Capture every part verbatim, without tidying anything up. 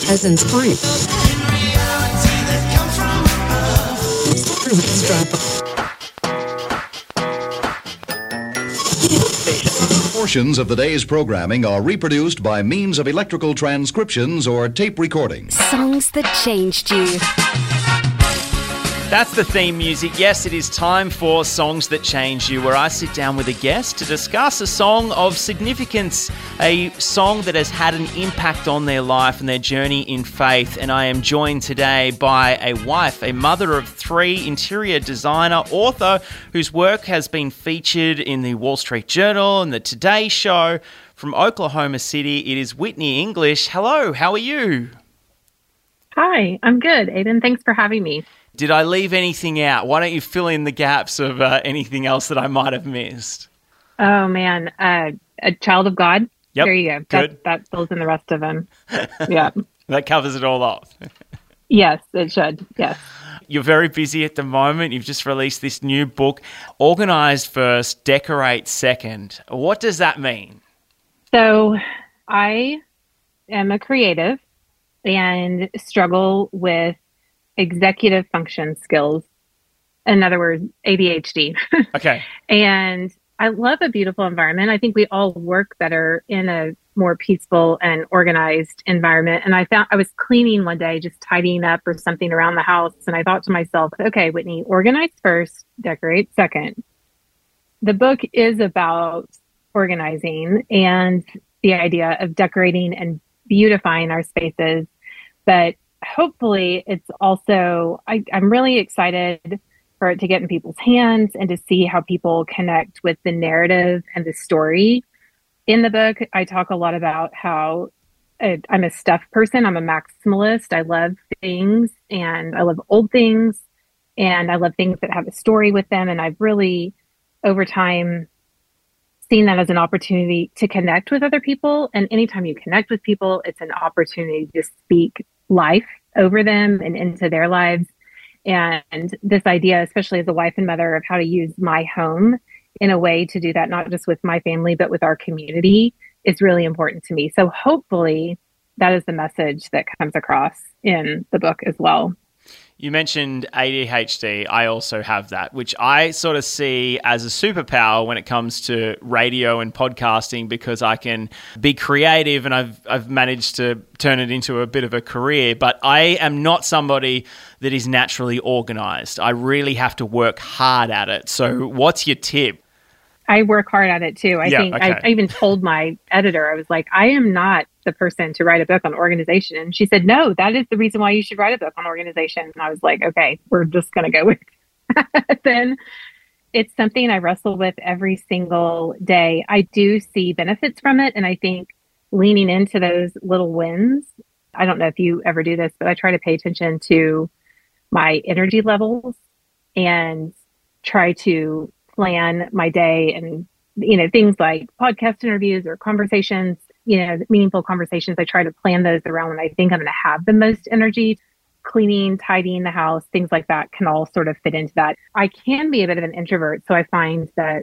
as in spring. Portions of the day's programming are reproduced by means of electrical transcriptions or tape recordings. Songs that changed you. That's the theme music. Yes, it is time for Songs That Change You, where I sit down with a guest to discuss a song of significance, a song that has had an impact on their life and their journey in faith. And I am joined today by a wife, a mother of three, interior designer, author, whose work has been featured in the Wall Street Journal and the Today Show. From Oklahoma City, it is Whitney English. Hello, how are you? Hi, I'm good, Aiden. Thanks for having me. Did I leave anything out? Why don't you fill in the gaps of uh, anything else that I might have missed? Oh, man. Uh, a child of God. Yep. There you go. Good. That, that fills in the rest of them. Yeah. That covers it all off. Yes, it should. Yes. You're very busy at the moment. You've just released this new book, Organize First, Decorate Second. What does that mean? So I am a creative and struggle with executive function skills. In other words, A D H D. Okay. And I love a beautiful environment. I think we all work better in a more peaceful and organized environment. And I found I was cleaning one day, just tidying up or something around the house. And I thought to myself, okay, Whitney, organize first, decorate second. The book is about organizing and the idea of decorating and beautifying our spaces. But hopefully it's also, I, I'm really excited for it to get in people's hands and to see how people connect with the narrative and the story. In the book, I talk a lot about how I, I'm a stuff person. I'm a maximalist. I love things and I love old things and I love things that have a story with them. And I've really, over time, seen that as an opportunity to connect with other people. And anytime you connect with people, it's an opportunity to speak life over them and into their lives. And this idea, especially as a wife and mother, of how to use my home in a way to do that, not just with my family, but with our community, is really important to me. So hopefully that is the message that comes across in the book as well. You mentioned A D H D. I also have that, which I sort of see as a superpower when it comes to radio and podcasting, because I can be creative and I've I've managed to turn it into a bit of a career. But I am not somebody that is naturally organized. I really have to work hard at it. So what's your tip? I work hard at it too. I yeah, think okay. I, I even told my editor, I was like, I am not the person to write a book on organization. And she said, no, that is the reason why you should write a book on organization. And I was like, okay, we're just going to go with it. Then it's something I wrestle with every single day. I do see benefits from it. And I think leaning into those little wins, I don't know if you ever do this, but I try to pay attention to my energy levels and try to plan my day and, you know, things like podcast interviews or conversations, you know, meaningful conversations. I try to plan those around when I think I'm going to have the most energy. Cleaning, tidying the house, things like that can all sort of fit into that. I can be a bit of an introvert. So I find that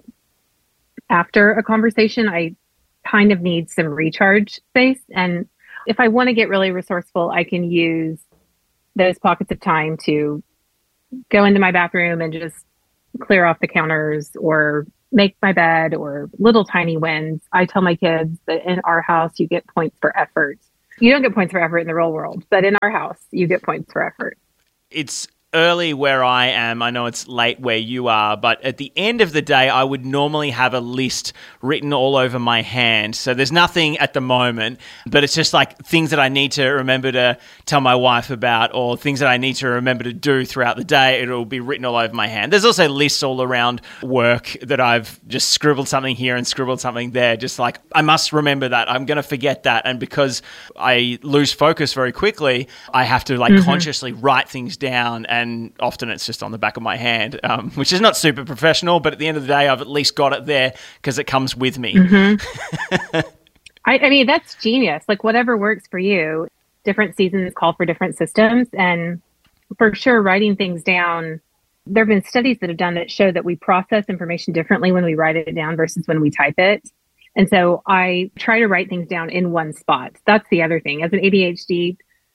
after a conversation, I kind of need some recharge space. And if I want to get really resourceful, I can use those pockets of time to go into my bathroom and just clear off the counters or make my bed, or little tiny wins. I tell my kids that in our house, you get points for effort. You don't get points for effort in the real world, but in our house, you get points for effort. It's early where I am. I know it's late where you are, but at the end of the day, I would normally have a list written all over my hand. So there's nothing at the moment, but it's just like things that I need to remember to tell my wife about, or things that I need to remember to do throughout the day. It'll be written all over my hand. There's also lists all around work that I've just scribbled something here and scribbled something there. Just like, I must remember that. I'm going to forget that. And because I lose focus very quickly, I have to like mm-hmm. consciously write things down, and And often it's just on the back of my hand, um, which is not super professional, but at the end of the day, I've at least got it there because it comes with me. Mm-hmm. I, I mean, that's genius. Like whatever works for you, different seasons call for different systems. And for sure, writing things down, there have been studies that have done that show that we process information differently when we write it down versus when we type it. And so I try to write things down in one spot. That's the other thing. As an A D H D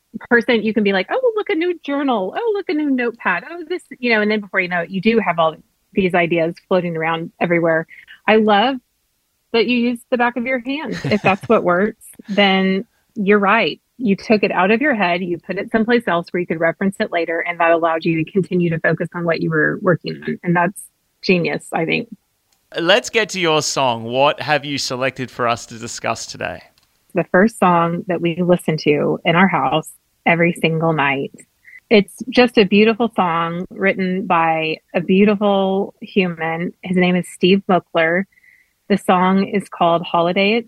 person, you can be like, oh, look, a new journal. Oh, look, a new notepad. Oh, this, you know, and then before you know it, you do have all these ideas floating around everywhere. I love that you use the back of your hand. If that's what works, then you're right. You took it out of your head, you put it someplace else where you could reference it later, and that allowed you to continue to focus on what you were working on. And that's genius, I think. Let's get to your song. What have you selected for us to discuss today? The first song that we listen to in our house every single night. It's just a beautiful song written by a beautiful human. His name is Steve Moakler. The song is called Holiday at